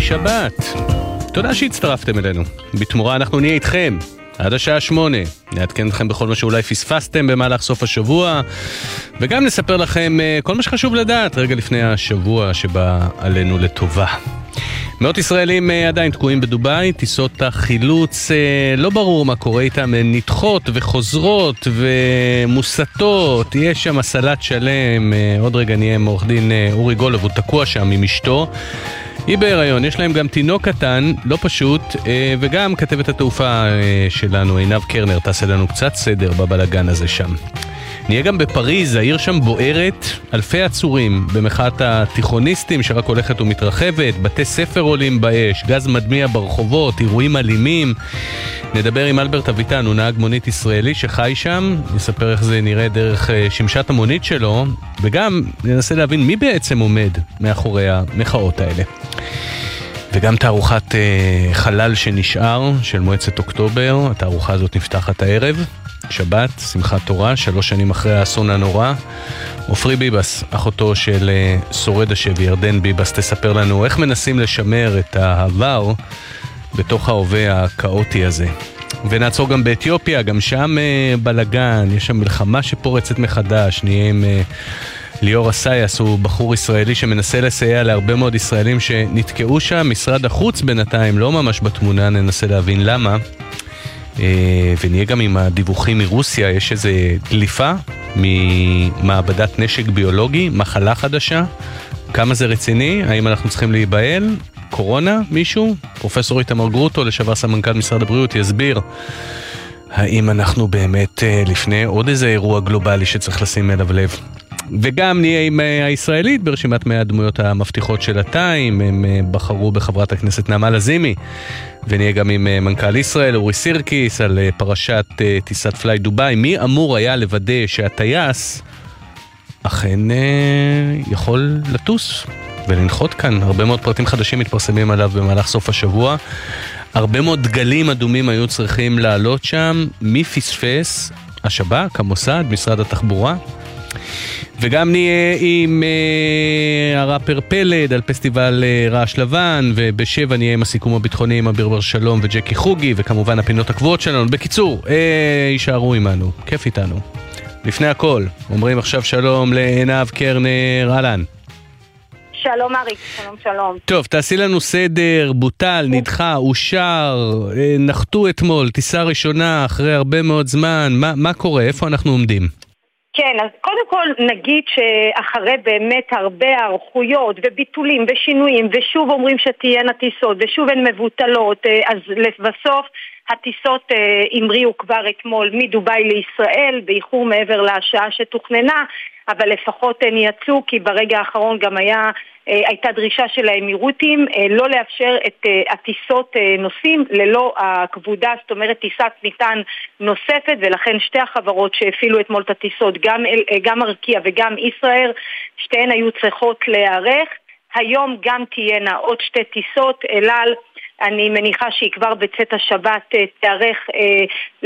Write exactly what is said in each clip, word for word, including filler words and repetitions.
שבת. תודה שהצטרפתם אלינו. בתמורה אנחנו נהיה איתכם עד השעה שמונה. נעדכן אתכם בכל מה שאולי פספסתם במהלך סוף השבוע, וגם נספר לכם כל מה שחשוב לדעת רגע לפני השבוע שבא עלינו לטובה. מאות ישראלים עדיין תקועים בדוביי, טיסות החילוץ, לא ברור מה קורה איתם, הן נדחות וחוזרות ומוסתות, יש שם סלט שלם. עוד רגע נהיה עם עורך דין אורי גולוב, הוא תקוע שם עם אשתו, היא בהיריון, יש להם גם תינוק קטן, לא פשוט, וגם כתבת התעופה שלנו, עינב קרנר, תעשה לנו קצת סדר בבלגן הזה שם. נהיה גם בפריז, העיר שם בוערת, אלפי עצורים במחאת התיכוניסטים שרק הולכת ומתרחבת, בתי ספר עולים באש, גז מדמיע ברחובות, אירועים אלימים. נדבר עם אלברט אביטן, הוא נהג מונית ישראלי שחי שם, נספר איך זה נראה דרך שמשת המונית שלו, וגם ננסה להבין מי בעצם עומד מאחורי המחאות האלה. וגם תערוכת אה, חלל שנשאר של מועצת אוקטובר, התערוכה הזאת נפתחת הערב, שבת, שמחת תורה, שלוש שנים אחרי האסון הנורא. עופרי ביבס, אחותו של אה, שורד השבי, ירדן ביבס, תספר לנו איך מנסים לשמר את העבר בתוך ההווה הקאוטי הזה. ונעצור גם באתיופיה, גם שם אה, בלגן, יש שם מלחמה שפורצת מחדש, נהיה עם... אה, ליאור אסייס הוא בחור ישראלי שמנסה לסייע להרבה מאוד ישראלים שנתקעו שם. משרד החוץ בינתיים לא ממש בתמונה, ננסה להבין למה. ונהיה גם עם הדיווחים מרוסיה, יש איזו דליפה ממעבדת נשק ביולוגי, מחלה חדשה. כמה זה רציני? האם אנחנו צריכים להיבהל? קורונה? מישהו? פרופסור איתמר גרוטו, לשעבר סמנכ"ל משרד הבריאות, יסביר האם אנחנו באמת לפני עוד איזה אירוע גלובלי שצריך לשים אליו לב. וגם נהיה עם הישראלית ברשימת מאה הדמויות המבטיחות של הטיים, הם בחרו בחברת הכנסת נעמה לזימי, ונהיה גם עם מנכ"ל ישראל אורי סירקיס על פרשת טיסת פליי דוביי. מי אמור היה לוודא שהטייס אכן יכול לטוס ולנחות כאן? הרבה מאוד פרטים חדשים מתפרסמים עליו במהלך סוף השבוע, הרבה מאוד דגלים אדומים היו צריכים לעלות שם. מי פספס? השב"כ, המוסד, משרד התחבורה. וגם נהיה עם אה, הראפר פלד על פסטיבל אה, רעש לבן, ובשבע נהיה עם הסיכום הביטחוני עם אביר בר שלום וג'קי חוגי, וכמובן הפינות הקבועות שלנו. בקיצור, אה, יישארו עימנו, כיף איתנו. לפני הכל, אומרים עכשיו שלום לעינב קרנר, אהלן. שלום אריק, שלום שלום. טוב, תעשי לנו סדר, בוטל, נדחה, אושר, אה, נחתו אתמול, טיסה ראשונה אחרי הרבה מאוד זמן, מה, מה קורה? איפה אנחנו עומדים? כן, אז קודם כל נגיד שאחרי באמת הרבה הערכויות וביטולים ושינויים, ושוב אומרים שתהיינה טיסות ושוב הן מבוטלות, אז לבסוף הטיסות המריאו כבר אתמול מדוביי לישראל, באיחור מעבר לשעה שתוכננה, אבל לפחות הן יצאו, כי ברגע האחרון גם היה, הייתה דרישה של האמירותים לא לאפשר את הטיסות נוסעים ללא הכבודה, זאת אומרת טיסת מטען נוספת, ולכן שתי החברות שהפעילו אתמול את הטיסות, גם, גם ארקיע וגם ישראל, שתיהן היו צריכות להיערך. היום גם תהיינה עוד שתי טיסות, אל על, אני מניחה שהיא כבר בצאת השבת תארך אה,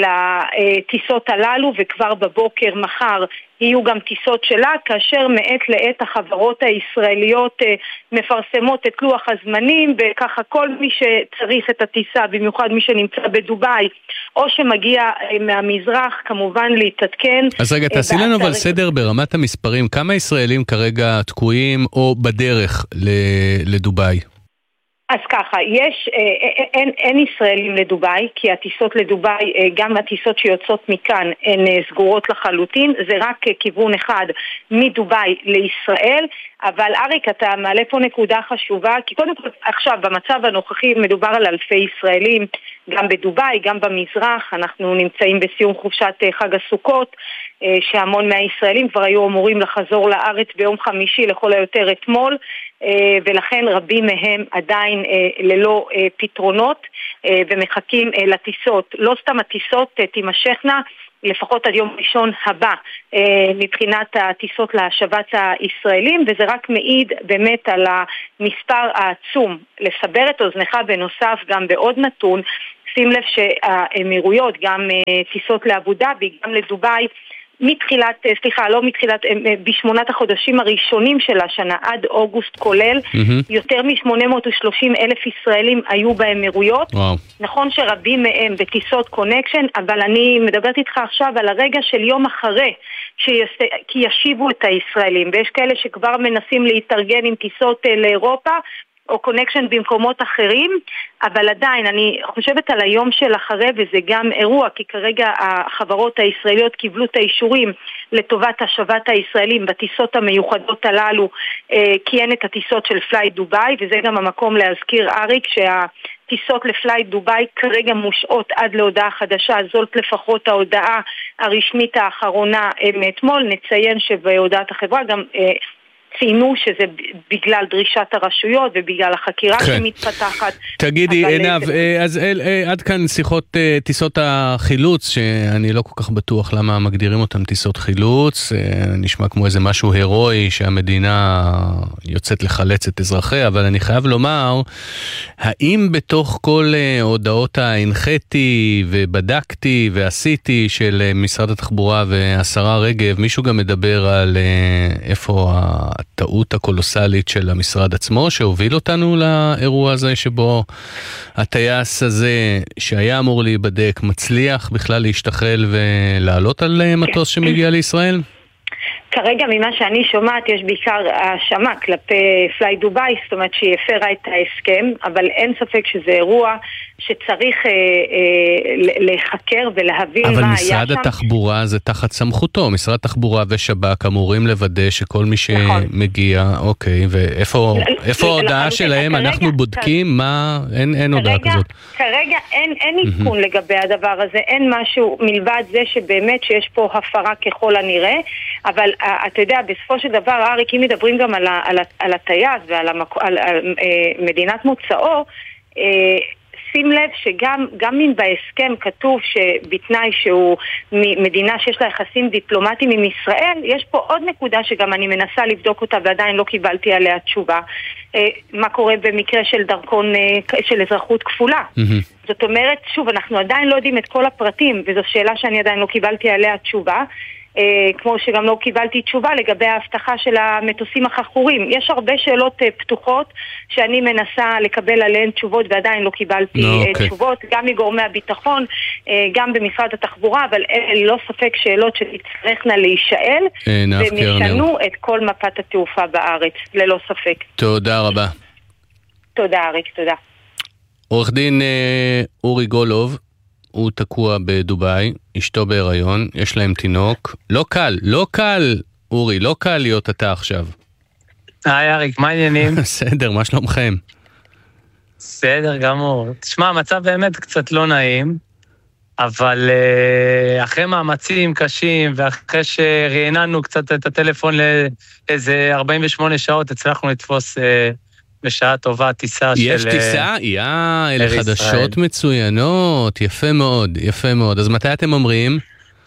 לטיסות הללו, וכבר בבוקר מחר יהיו גם טיסות שלה, כאשר מעת לעת החברות הישראליות אה, מפרסמות את לוח הזמנים, וככה כל מי שצריך את הטיסה, במיוחד מי שנמצא בדוביי או שמגיע אה, מהמזרח, כמובן להתעדכן. אז רגע, תעשי לנו אבל סדר ברמת המספרים, כמה ישראלים כרגע תקועים או בדרך לדוביי? אז ככה, יש, אין, אין ישראלים לדוביי, כי הטיסות לדוביי, גם הטיסות שיוצאות מכאן, הן סגורות לחלוטין, זה רק כיוון אחד מדוביי לישראל, אבל אריק, אתה מעלה פה נקודה חשובה, כי קודם כל עכשיו במצב הנוכחי מדובר על אלפי ישראלים, גם בדוביי, גם במזרח, אנחנו נמצאים בסיום חופשת חג הסוכות, שהמון מהישראלים כבר היו אמורים לחזור לארץ ביום חמישי לכל היותר אתמול, ולכן רבים מהם עדיין ללא פתרונות ומחכים לטיסות. לא סתם הטיסות תימשכנה לפחות עד יום ראשון הבא מבחינת הטיסות להשבת הישראלים, וזה רק מעיד באמת על המספר העצום. לסבר את אוזנך בנוסף גם בעוד נתון, שים לב שהאמירויות, גם טיסות לאבו דאבי, גם לדוביי, מתחילת, סליחה, לא מתחילת, בשמונת החודשים הראשונים של השנה, עד אוגוסט כולל, mm-hmm. יותר מ-שמונה מאות ושלושים אלף ישראלים היו באמירויות. Wow. נכון שרבים מהם בטיסות קונקשן, אבל אני מדברת איתך עכשיו על הרגע של יום אחרי, שיש, כי ישיבו את הישראלים, ויש כאלה שכבר מנסים להתארגן עם טיסות לאירופה, או קונקשן במקומות אחרים, אבל עדיין אני חושבת על היום של אחרי, וזה גם אירוע, כי כרגע החברות הישראליות קיבלו את האישורים לטובת השבת הישראלים בטיסות המיוחדות הללו, כי אין את הטיסות של פלייט דוביי, וזה גם המקום להזכיר אריק שהטיסות לפלייט דוביי כרגע מושעות עד להודעה חדשה, זאת לפחות ההודעה הרשמית האחרונה מאתמול. נציין שבהודעת החברה גם ציינו שזה בגלל דרישת הרשויות ובגלל החקירה כן. שמתפתחת. תגידי, עינב, זה... אז אל, עד כאן שיחות טיסות החילוץ, שאני לא כל כך בטוח למה מגדירים אותם טיסות חילוץ, נשמע כמו איזה משהו הירואי שהמדינה יוצאת לחלץ את אזרחיה, אבל אני חייב לומר, האם בתוך כל הודעות ההנחיתי ובדקתי ועשיתי של משרד התחבורה והשרה רגב, מישהו גם מדבר על איפה הטעות הקולוסלית של המשרד עצמו, שהוביל אותנו לאירוע הזה, שבו הטייס הזה, שהיה אמור להיבדק, מצליח בכלל להשתחרר ולעלות על מטוס שמגיע לישראל? כרגע ממה שאני שומעת יש בעיקר האשמה כלפי פלייט דוביי, זאת אומרת שהיא הפרה את ההסכם, אבל אין ספק שזה אירוע שצריך אה, אה, לחקר ולהבין מה היה שם. אבל משרד התחבורה זה תחת סמכותו, משרד התחבורה ושב"כ אמורים לוודא שכל מי שמגיע, נכון. אוקיי, ואיפה איפה ההודעה שלהם, כרגע, אנחנו בודקים כרגע, מה, אין, אין הודעה כזאת. כרגע אין, אין עדכון לגבי הדבר הזה, אין משהו מלבד זה שבאמת שיש פה הפרה ככל הנראה, אבל אתה יודע, בסופו של דבר, אריק, אם מדברים גם על, על, על הטייס ועל המק... על, על, על, מדינת מוצאו, שים לב שגם גם אם בהסכם כתוב שבתנאי שהוא מדינה שיש לה יחסים דיפלומטיים עם ישראל, יש פה עוד נקודה שגם אני מנסה לבדוק אותה ועדיין לא קיבלתי עליה תשובה. מה קורה במקרה של דרכון, של אזרחות כפולה. Mm-hmm. זאת אומרת, שוב, אנחנו עדיין לא יודעים את כל הפרטים, וזו שאלה שאני עדיין לא קיבלתי עליה תשובה. כמו שגם לא קיבלתי תשובה לגבי ההבטחה של המטוסים החכורים. יש הרבה שאלות פתוחות שאני מנסה לקבל עליהן תשובות ועדיין לא קיבלתי no, okay. תשובות, גם מגורמי הביטחון, גם במשרד התחבורה, אבל אלה לא ספק שאלות שתצטרכנה להישאל, והם ישנו את כל מפת התעופה בארץ, ללא ספק. תודה רבה. תודה אריק, תודה. עורך דין אורי גולוב, הוא תקוע בדוביי, אשתו בהיריון, יש להם תינוק. לא קל, לא קל, אורי, לא קל להיות אתה עכשיו. היי אריק, מה העניינים? בסדר, מה שלומכם? בסדר, גמור. תשמע, המצב באמת קצת לא נעים, אבל אחרי מאמצים קשים, ואחרי שראייננו קצת את הטלפון לאיזה ארבעים ושמונה שעות, הצלחנו לתפוס בשעה טובה טיסה של... יש טיסה? יא, אלה חדשות מצוינות, יפה מאוד, יפה מאוד. אז מתי אתם אומרים?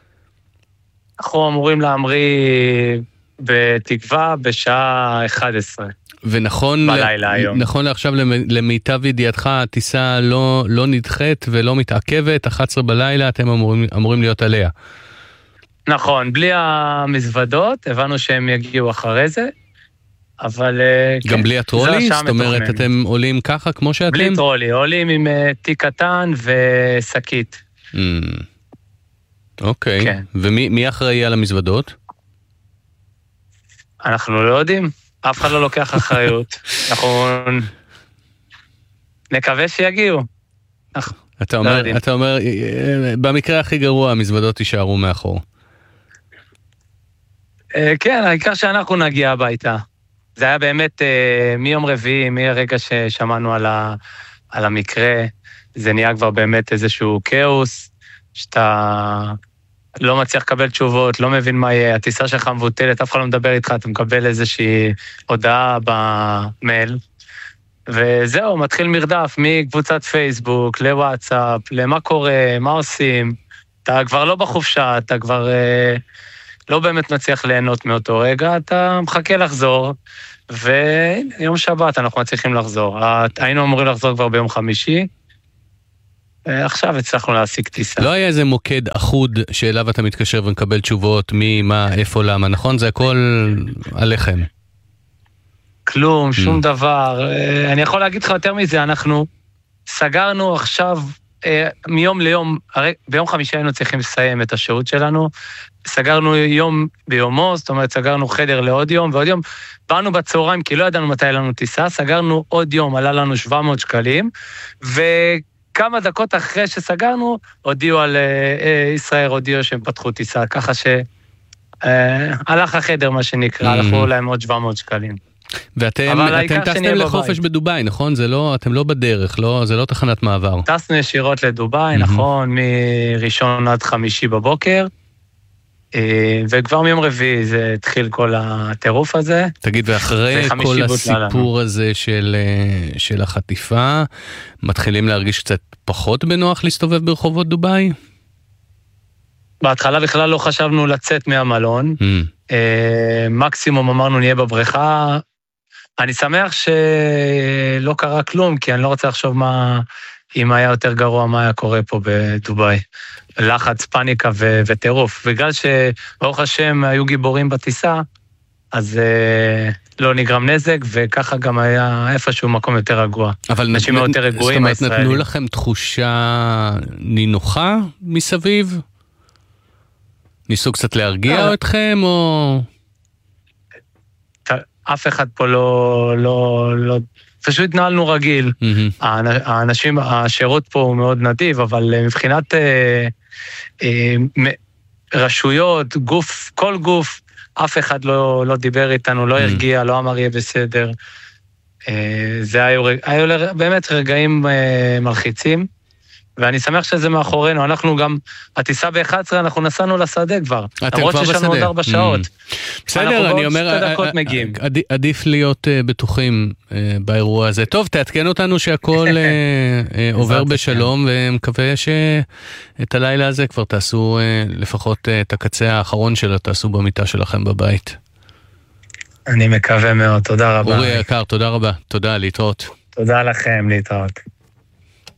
אנחנו אמורים להמריא בתקווה בשעה אחת עשרה. ונכון בלילה היום. נכון לעכשיו למיטב ידיעתך, הטיסה לא, לא נדחית ולא מתעכבת, אחת עשרה בלילה אתם אמורים, אמורים להיות עליה. נכון, בלי המזוודות, הבנו שהם יגיעו אחרי זה. אבל... גם כן, בלי הטרולי? זאת אומרת, מתוכנן. אתם עולים ככה כמו שאתם? בלי טרולי, עולים עם תיק קטן וסקית. Mm. אוקיי, כן. ומי אחראי על המזוודות? אנחנו לא יודעים, אף אחד לא לוקח אחריות. אנחנו נקווה שיגיעו. אתה אומר, לא אתה אומר, במקרה הכי גרוע, המזוודות יישארו מאחור. כן, העיקר שאנחנו נגיע הביתה. זה היה באמת אה, מיום רביעי, מהרגע ששמענו על, ה, על המקרה, זה נהיה כבר באמת איזשהו כאוס, שאתה לא מצליח לקבל תשובות, לא מבין מה יהיה, הטיסה שלך מבוטלת, אף אחד לא מדבר איתך, אתה מקבל איזושהי הודעה במייל, וזהו, מתחיל מרדף מקבוצת פייסבוק, לוואטסאפ, למה קורה, מה עושים, אתה כבר לא בחופשה, אתה כבר... אה, לא באמת מצליח ליהנות מאותו רגע, אתה מחכה לחזור, ויום שבת אנחנו מצליחים לחזור. היינו אמורים לחזור כבר ביום חמישי, עכשיו הצלחנו להשיג טיסה. לא היה איזה מוקד אחוד שאליו אתה מתקשר ומקבל תשובות, מי, מה, איפה, למה, נכון? זה הכל עליכם. כלום, שום דבר. אני יכול להגיד לך יותר מזה, אנחנו סגרנו עכשיו, מיום ליום, הרי ביום חמישי היינו צריכים לסיים את השהות שלנו, סגרנו יום ביומו, זאת אומרת, סגרנו חדר לעוד יום, ועוד יום, באנו בצהריים, כי לא ידענו מתי לנו טיסה, סגרנו עוד יום, עלה לנו שבע מאות שקלים, וכמה דקות אחרי שסגרנו, הודיעו על ישראל, הודיעו שהם פתחו טיסה, ככה שהלך החדר, מה שנקרא, הלכו להם עוד שבע מאות שקלים. ואתם אתם טסתם לחופש בדוביי, נכון? זה לא, אתם לא בדרך, לא, זה לא תחנת מעבר. טסנו ישירות לדוביי, נכון, מראשון עד חמישי בבוקר, וכבר מיום רביעי זה התחיל כל הטירוף הזה. תגיד, ואחרי כל הסיפור הזה של, של החטיפה, מתחילים להרגיש קצת פחות בנוח להסתובב ברחובות דוביי? בהתחלה בכלל לא חשבנו לצאת מהמלון, mm. מקסימום אמרנו נהיה בבריכה, אני שמח שלא קרה כלום, כי אני לא רוצה לחשוב מה, אם היה יותר גרוע, מה היה קורה פה בדוביי. לחץ, פאניקה ו- וטירוף. בגלל שברוך השם היו גיבורים בטיסה, אז אה, לא נגרם נזק, וככה גם היה איפשהו מקום יותר רגוע. אבל אנשים נ... יותר רגועים. זאת אומרת, נתנו לכם תחושה נינוחה מסביב? ניסו קצת להרגיע אתכם, או... אף אחד פה לא... לא, לא... פשוט התנהלנו רגיל. Mm-hmm. האנשים, השירות פה הוא מאוד נדיב, אבל מבחינת אה, אה, רשויות, גוף, כל גוף, אף אחד לא, לא דיבר איתנו, לא הרגיע, mm-hmm. לא אמר יהיה בסדר. אה, זה היו, היו באמת רגעים אה, מלחיצים, ואני שמח שזה מאחורינו. אנחנו גם, הטיסה ב-אחת עשרה, אנחנו נסענו לשדה כבר. למרות שיש לנו עוד ארבע שעות. בסדר, אני אומר, עדיף להיות בטוחים באירוע הזה. טוב, תעדכן אותנו שהכל עובר בשלום, ומקווה שאת הלילה הזה כבר תעשו, לפחות את הקצה האחרון שלו, תעשו במיטה שלכם בבית. אני מקווה מאוד, תודה רבה. אורי יקר, תודה רבה. תודה, להתראות. תודה לכם, להתראות.